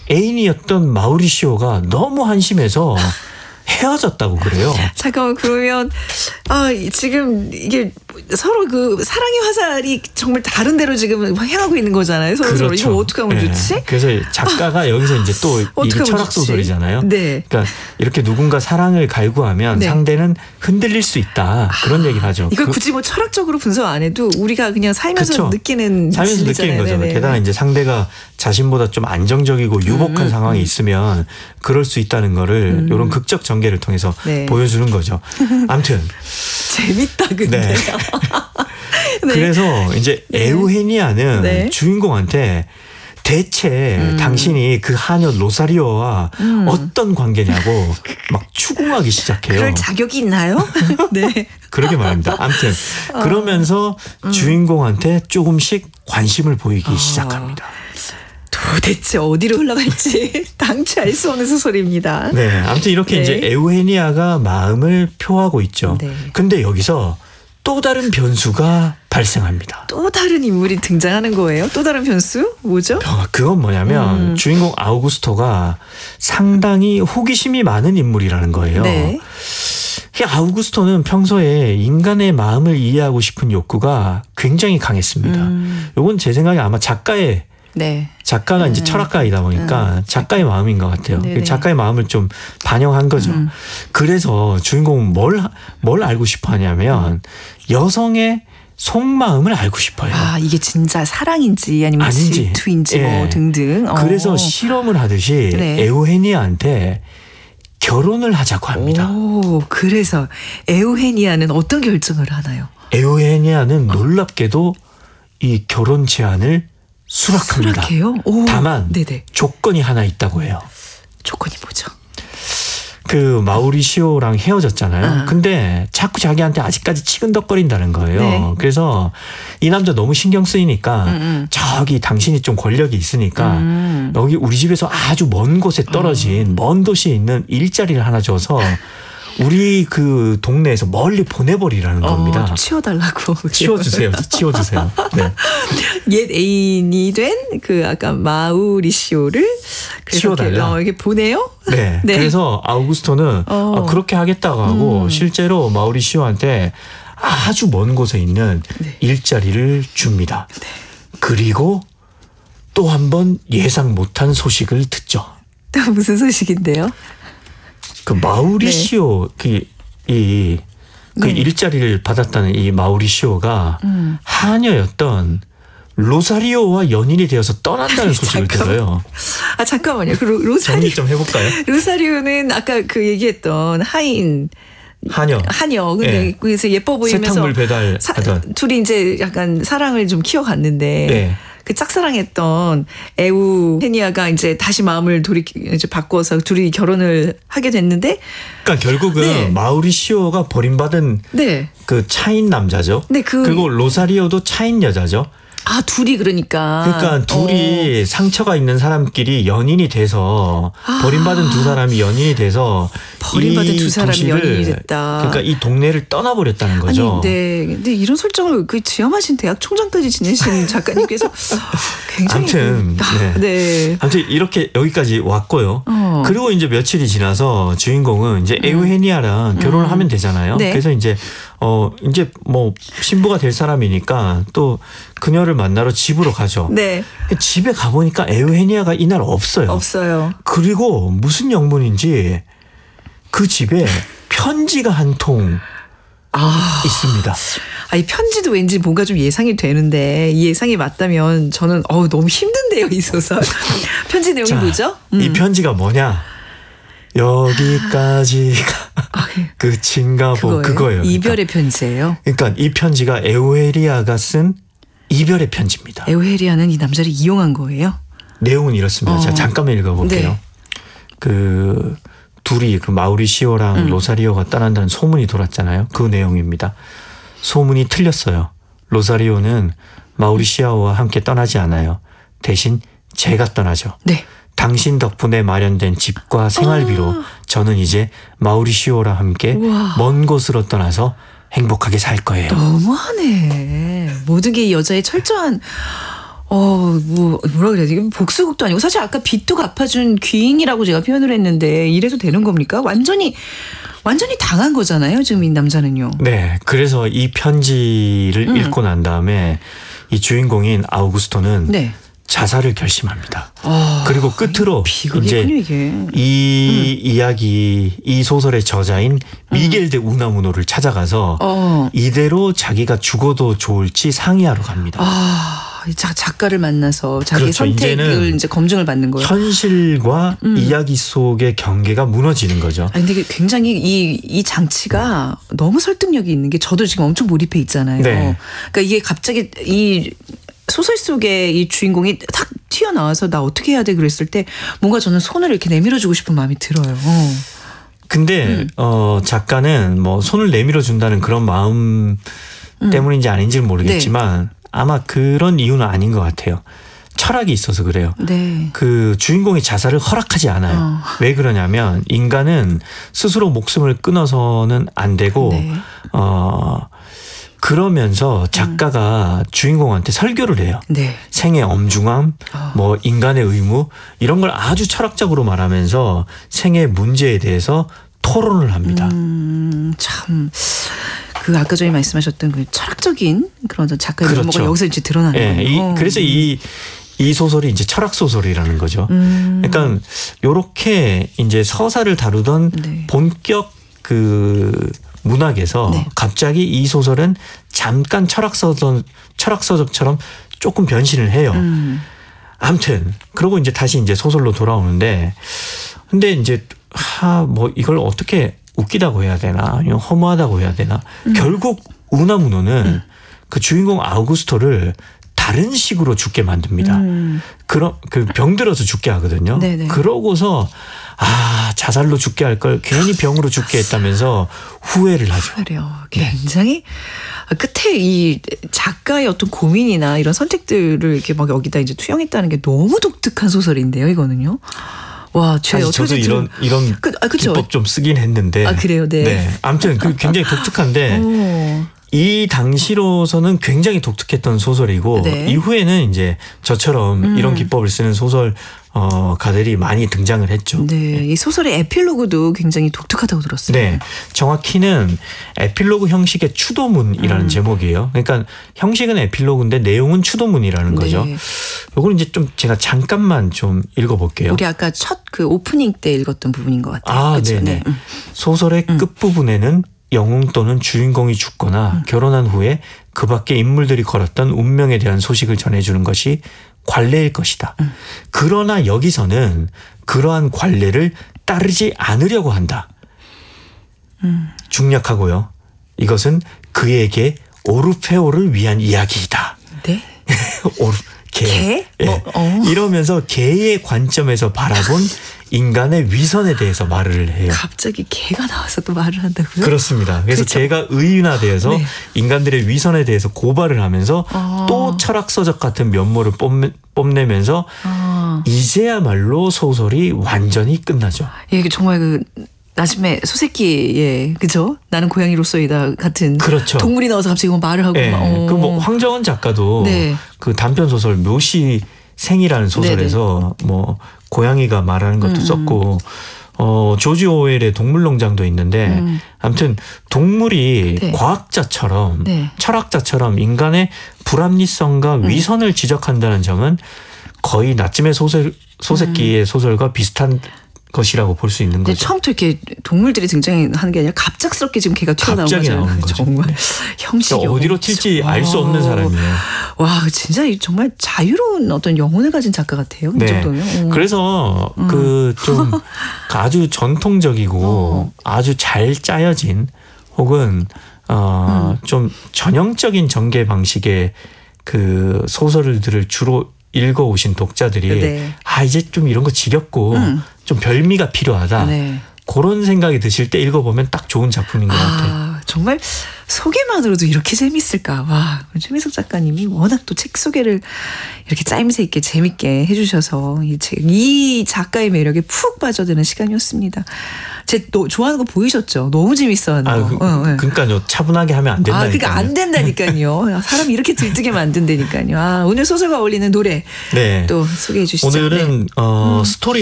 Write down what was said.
애인이었던 마우리시오가 너무 한심해서 헤어졌다고 그래요. 잠깐만, 그러면 지금 이게 서로 그 사랑의 화살이 정말 다른 데로 지금 향하고 있는 거잖아요. 서로 그렇죠. 이거 어떻게 하면 좋지? 그래서 작가가 여기서 이제 또 이게 철학 소설이잖아요. 네. 그러니까 이렇게 누군가 사랑을 갈구하면 네. 상대는 흔들릴 수 있다. 그런 얘기를 하죠. 이걸 굳이 뭐 철학적으로 분석 안 해도 우리가 그냥 살면서 그쵸. 느끼는 살면서 느끼는 거죠. 네네. 게다가 이제 상대가 자신보다 좀 안정적이고 유복한 상황에 있으면 그럴 수 있다는 거를 이런 극적 전개를 통해서 네. 보여주는 거죠. 아무튼 재밌다 근데. 네. 네. 그래서 이제 에우헤니아는 네. 주인공한테 대체 당신이 그 하녀 로사리오와 어떤 관계냐고 막 추궁하기 시작해요. 그럴 자격이 있나요? 네. 그러게 말입니다. 아무튼 그러면서 주인공한테 조금씩 관심을 보이기 시작합니다. 도대체 어디로 흘러갈지 당최 알 수 없는 소설입니다. 네, 아무튼 이렇게 네. 이제 에우헤니아가 마음을 표하고 있죠. 네. 근데 여기서 또 다른 변수가 발생합니다. 또 다른 인물이 등장하는 거예요? 또 다른 변수? 뭐죠? 그건 뭐냐면 주인공 아우구스토가 상당히 호기심이 많은 인물이라는 거예요. 네. 이 아우구스토는 평소에 인간의 마음을 이해하고 싶은 욕구가 굉장히 강했습니다. 이건 제 생각에 아마 작가가 이제 철학가이다 보니까 작가의 마음인 것 같아요. 네네. 작가의 마음을 좀 반영한 거죠. 그래서 주인공은 뭘 알고 싶어 하냐면 여성의 속마음을 알고 싶어요. 이게 진짜 사랑인지 아니면 아닌지. 질투인지 뭐 등등. 그래서 실험을 하듯이 네. 에우헤니아한테 결혼을 하자고 합니다. 그래서 에우헤니아는 어떤 결정을 하나요? 에우헤니아는 놀랍게도 이 결혼 제안을 수락합니다. 수락해요? 다만 네네. 조건이 하나 있다고 해요. 조건이 뭐죠? 그 마우리시오랑 헤어졌잖아요. 근데 자꾸 자기한테 아직까지 치근덕거린다는 거예요. 네. 그래서 이 남자 너무 신경 쓰이니까 저기 당신이 좀 권력이 있으니까 여기 우리 집에서 아주 먼 곳에 떨어진 먼 도시에 있는 일자리를 하나 줘서 우리 그 동네에서 멀리 보내버리라는 겁니다. 좀 치워달라고. 치워주세요. 치워주세요. 네. 옛 애인이 된 그 아까 마우리시오를 치워달라. 이렇게 보내요? 네. 네. 그래서 아우구스토는 그렇게 하겠다고 하고 실제로 마우리시오한테 아주 먼 곳에 있는 일자리를 줍니다. 네. 그리고 또 한 번 예상 못한 소식을 듣죠. 또 무슨 소식인데요? 그 마우리시오 그 일자리를 받았다는 이 마우리시오가 하녀였던 로사리오와 연인이 되어서 떠난다는 소식을 들어요. 잠깐만요. 정리 좀 해볼까요? 로사리오는 아까 그 얘기했던 하녀. 근데 네. 그래서 예뻐 보이면서 세탁물 배달하던 둘이 이제 약간 사랑을 좀 키워갔는데 네. 그 짝사랑했던 에우헤니아가 이제 다시 마음을 이제 바꿔서 둘이 결혼을 하게 됐는데, 그러니까 결국은 네. 마우리시오가 버림받은 네. 그 차인 남자죠. 네, 그리고 로사리오도 차인 여자죠. 둘이 그러니까 둘이 상처가 있는 사람끼리 연인이 돼서 버림받은 두 사람이 연인이 돼서 버림받은 두 사람이 도시를, 연인이 됐다. 그러니까 이 동네를 떠나버렸다는 거죠. 근데 이런 설정을 그 지엄하신 대학 총장까지 지내신 작가님께서 굉장히 아무튼 네. 아무튼 이렇게 여기까지 왔고요. 그리고 이제 며칠이 지나서 주인공은 이제 에우헤니아랑 결혼을 하면 되잖아요. 네. 그래서 이제 뭐 신부가 될 사람이니까 또 그녀를 만나러 집으로 가죠. 네. 집에 가보니까 에우헤니아가 이날 없어요. 없어요. 그리고 무슨 영문인지 그 집에 편지가 한 통 있습니다. 이 편지도 왠지 뭔가 좀 예상이 되는데 이 예상이 맞다면 저는 너무 힘든데요, 이 소설. 편지 내용이 뭐죠? 이 편지가 뭐냐? 여기까지가 끝인가 보 그거예요. 이별의 편지예요. 그러니까 이 편지가 에우헤니아가 쓴 이별의 편지입니다. 에우헤니아는 이 남자를 이용한 거예요? 내용은 이렇습니다. 제가 잠깐만 읽어볼게요. 네. 그 둘이 그 마우리시오랑 로사리오가 떠난다는 소문이 돌았잖아요. 그 내용입니다. 소문이 틀렸어요. 로사리오는 마우리시오와 함께 떠나지 않아요. 대신 제가 떠나죠. 네. 당신 덕분에 마련된 집과 생활비로 저는 이제 마우리시오랑 함께 먼 곳으로 떠나서 행복하게 살 거예요. 너무하네. 모든 게 이 여자의 철저한 뭐라 그래야 돼? 복수극도 아니고 사실 아까 빚도 갚아준 귀인이라고 제가 표현을 했는데 이래도 되는 겁니까? 완전히 당한 거잖아요. 지금 이 남자는요. 네. 그래서 이 편지를 읽고 난 다음에 이 주인공인 아우구스토는 네. 자살을 결심합니다. 그리고 끝으로 이제 이 이야기, 이 소설의 저자인 미겔 데 우나무노를 찾아가서 이대로 자기가 죽어도 좋을지 상의하러 갑니다. 작가를 만나서 자기 그렇죠. 선택을 이제 검증을 받는 거예요. 현실과 이야기 속의 경계가 무너지는 거죠. 근데 굉장히 이 장치가 너무 설득력이 있는 게 저도 지금 엄청 몰입해 있잖아요. 네. 그러니까 이게 갑자기 이 소설 속에 이 주인공이 탁 튀어나와서 나 어떻게 해야 돼 그랬을 때 뭔가 저는 손을 이렇게 내밀어주고 싶은 마음이 들어요. 근데 작가는 뭐 손을 내밀어 준다는 그런 마음 때문인지 아닌지는 모르겠지만 아마 그런 이유는 아닌 것 같아요. 철학이 있어서 그래요. 네. 그 주인공이 자살을 허락하지 않아요. 왜 그러냐면 인간은 스스로 목숨을 끊어서는 안 되고 네. 그러면서 작가가 주인공한테 설교를 해요. 네. 생의 엄중함, 뭐 인간의 의무 이런 걸 아주 철학적으로 말하면서 생의 문제에 대해서 토론을 합니다. 참. 그 아까 전에 말씀하셨던 그 철학적인 그런 작가의 그렇죠. 면모가 여기서 이제 드러나는 거예요. 그래서 이 소설이 이제 철학 소설이라는 거죠. 그러니까 요렇게 이제 서사를 다루던 네. 본격 그 문학에서 네. 갑자기 이 소설은 잠깐 철학서적처럼 조금 변신을 해요. 아무튼 그러고 이제 다시 이제 소설로 돌아오는데 근데 이제 뭐 이걸 어떻게 웃기다고 해야 되나 아니면 허무하다고 해야 되나 결국 우나무노는 그 주인공 아우구스토를 다른 식으로 죽게 만듭니다. 그 병들어서 죽게 하거든요. 네네. 그러고서 자살로 죽게 할 걸 괜히 병으로 죽게 했다면서 후회를 하죠. 그래요. 굉장히 끝에 이 작가의 어떤 고민이나 이런 선택들을 이렇게 막 여기다 이제 투영했다는 게 너무 독특한 소설인데요. 이거는요. 와, 사실 저도 이런 기법 좀 쓰긴 했는데. 그래요, 네. 아무튼 굉장히 독특한데 이 당시로서는 굉장히 독특했던 소설이고 네. 이후에는 이제 저처럼 이런 기법을 쓰는 소설 가들이 많이 등장을 했죠. 네, 이 소설의 에필로그도 굉장히 독특하다고 들었어요. 네, 정확히는 에필로그 형식의 추도문이라는 제목이에요. 그러니까 형식은 에필로그인데 내용은 추도문이라는 거죠. 네. 요걸 이제 좀 제가 잠깐만 좀 읽어볼게요. 우리 아까 첫 그 오프닝 때 읽었던 부분인 것 같아요. 그렇죠? 네네. 소설의 끝부분에는 영웅 또는 주인공이 죽거나 결혼한 후에 그 밖에 인물들이 걸었던 운명에 대한 소식을 전해주는 것이 관례일 것이다. 그러나 여기서는 그러한 관례를 따르지 않으려고 한다. 중략하고요. 이것은 그에게 오르페오를 위한 이야기이다. 네? 개? 예. 이러면서 개의 관점에서 바라본 인간의 위선에 대해서 말을 해요. 갑자기 개가 나와서 또 말을 한다고요? 그렇습니다. 그래서 그렇죠? 개가 의인화되어서 네. 인간들의 위선에 대해서 고발을 하면서 또 철학서적 같은 면모를 뽐내면서 이제야말로 소설이 완전히 끝나죠. 이게 정말 그 나침의 소새끼의 그죠? 나는 고양이로서이다 같은 그렇죠. 동물이 나와서 갑자기 뭐 말을 하고 그 뭐 황정은 작가도 네. 그 단편 소설 묘시생이라는 소설에서 뭐 고양이가 말하는 것도 썼고 조지 오웰의 동물농장도 있는데 아무튼 동물이 네. 과학자처럼 네. 철학자처럼 인간의 불합리성과 위선을 지적한다는 점은 거의 나침의 소새끼의 소설과 비슷한 것이라고 볼 수 있는 거죠. 처음부터 이렇게 동물들이 등장하는 게 아니라 갑작스럽게 지금 개가 튀어나온 갑자기 거잖아요. 나오는 거죠. 정말 네. 형식이 어디로 튈지 알 수 없는 사람이에요. 와, 진짜 정말 자유로운 어떤 영혼을 가진 작가 같아요. 이 정도면. 그래서 그 좀 아주 전통적이고 아주 잘 짜여진 혹은 좀 전형적인 전개 방식의 그 소설들을 주로 읽어오신 독자들이 네. 이제 좀 이런 거 지겹고 좀 별미가 필요하다. 네. 그런 생각이 드실 때 읽어보면 딱 좋은 작품인 것 같아요. 정말 소개만으로도 이렇게 재밌을까. 와, 최민석 작가님이 워낙 또 책 소개를 이렇게 짜임새 있게 재밌게 해주셔서 이 작가의 매력에 푹 빠져드는 시간이었습니다. 제 좋아하는 거 보이셨죠? 너무 재밌어하는 거. 그러니까요. 차분하게 하면 안 된다니까요. 그러니까 안 된다니까요. 사람이 이렇게 들뜨게 만든다니까요. 오늘 소설과 어울리는 노래 네. 또 소개해 주시죠. 오늘은 스토리